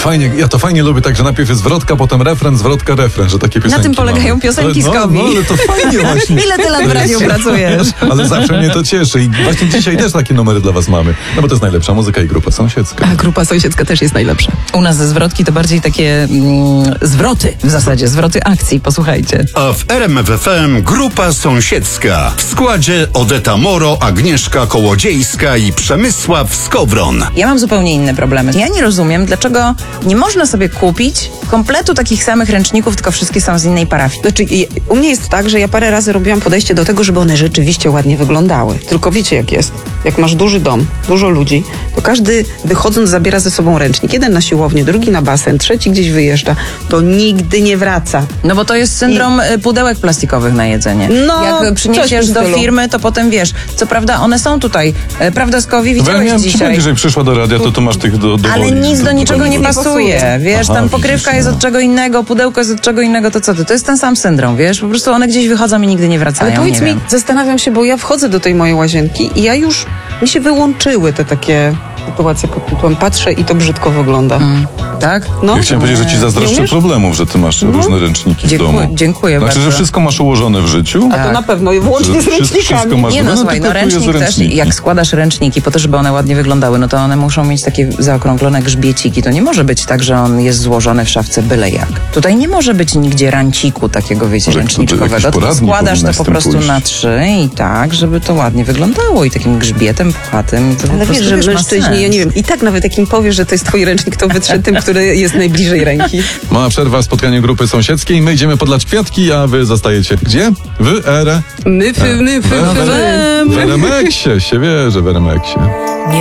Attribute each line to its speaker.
Speaker 1: Fajnie, ja to fajnie lubię, tak, że najpierw jest zwrotka, potem refren, zwrotka, refren, że takie piosenki
Speaker 2: Na tym polegają
Speaker 1: mamy.
Speaker 2: piosenki
Speaker 1: No,
Speaker 2: Scooby.
Speaker 1: no, ale to fajnie właśnie.
Speaker 2: Ile ty lat w radiu pracujesz?
Speaker 1: Ale zawsze mnie to cieszy i właśnie dzisiaj też takie numery dla was mamy. No bo to jest najlepsza muzyka i grupa sąsiedzka.
Speaker 2: A grupa sąsiedzka też jest najlepsza. U nas ze zwrotki to bardziej takie zwroty w zasadzie, zwroty akcji. Posłuchajcie.
Speaker 3: A w RMF FM grupa sąsiedzka. W składzie Odeta Moro, Agnieszka Kołodziejska i Przemysław Skowron.
Speaker 2: Ja mam zupełnie inne problemy. Ja nie rozumiem, dlaczego nie można sobie kupić kompletu takich samych ręczników, tylko wszystkie są z innej parafii.
Speaker 4: Znaczy, u mnie jest tak, że ja parę razy robiłam podejście do tego, żeby one rzeczywiście ładnie wyglądały. Tylko wiecie jak jest. Jak masz duży dom, dużo ludzi, to każdy wychodząc zabiera ze sobą ręcznik. Jeden na siłownię, drugi na basen, trzeci gdzieś wyjeżdża. To nigdy nie wraca.
Speaker 2: No bo to jest syndrom pudełek plastikowych na jedzenie.
Speaker 4: No,
Speaker 2: jak
Speaker 4: coś
Speaker 2: przyniesiesz
Speaker 4: w tym
Speaker 2: do
Speaker 4: stylu.
Speaker 2: firmy, to potem wiesz, co prawda one są tutaj. Prawda, Skowi, widziałeś
Speaker 1: miałem
Speaker 2: dzisiaj.
Speaker 1: przypomnieć, że przyszła do radia, to tu masz tych do
Speaker 2: Ale
Speaker 1: woli.
Speaker 2: nic do niczego nie
Speaker 4: nic nie
Speaker 2: pasuje,
Speaker 4: pasuje.
Speaker 2: wiesz,
Speaker 1: Aha,
Speaker 2: tam pokrywka
Speaker 1: widzisz,
Speaker 2: jest
Speaker 1: no.
Speaker 2: od czego innego, pudełko jest od czego innego, to co ty? To jest ten sam syndrom, wiesz, po prostu one gdzieś wychodzą i nigdy nie wracają.
Speaker 4: Ale powiedz
Speaker 2: nie
Speaker 4: mi,
Speaker 2: wiem.
Speaker 4: zastanawiam się, bo ja wchodzę do tej mojej łazienki i ja już, mi się wyłączyły te takie sytuacje pod tytułem patrzę i to brzydko wygląda.
Speaker 2: Tak?
Speaker 4: No.
Speaker 1: Ja chciałem powiedzieć, że ci
Speaker 4: Nie
Speaker 1: zazdroszczę
Speaker 4: umiesz?
Speaker 1: problemów, że ty masz różne ręczniki w domu.
Speaker 2: Dziękuję
Speaker 1: Znaczy,
Speaker 2: bardzo.
Speaker 1: że wszystko masz ułożone w życiu?
Speaker 4: A to na pewno, włącznie z
Speaker 1: Że wszystko
Speaker 4: ręcznikami.
Speaker 1: masz
Speaker 2: Nie no,
Speaker 1: wygląda,
Speaker 2: słuchaj,
Speaker 1: tylko
Speaker 2: no
Speaker 1: tu jest
Speaker 2: ręcznik też,
Speaker 1: ręczniki.
Speaker 2: jak składasz ręczniki po to, żeby one ładnie wyglądały, no to one muszą mieć takie zaokrąglone grzbieciki. To nie może być tak, że on jest złożony w szafce byle jak. Tutaj nie może być nigdzie ranciku takiego, wiecie,
Speaker 1: Może
Speaker 2: ręczniczkowego.
Speaker 1: jakiś
Speaker 2: Tylko
Speaker 1: poradnik
Speaker 2: składasz to
Speaker 1: powinnaś
Speaker 2: po
Speaker 1: z tym
Speaker 2: prostu
Speaker 1: pójść.
Speaker 2: na 3 i tak, żeby to ładnie wyglądało i takim grzbietem puchatym. To po
Speaker 4: Ale
Speaker 2: prostu,
Speaker 4: wiesz, że
Speaker 2: ma
Speaker 4: mężczyźni,
Speaker 2: sens.
Speaker 4: ja nie wiem, i tak nawet jak im powiesz, że to jest twój ręcznik, to wytrze tym, który jest najbliżej ręki.
Speaker 1: Mała przerwa, spotkanie grupy sąsiedzkiej. My idziemy podlać kwiatki, a wy zostajecie gdzie? W
Speaker 4: My,
Speaker 1: RMX-ie, się wierzę, w RMX-ie.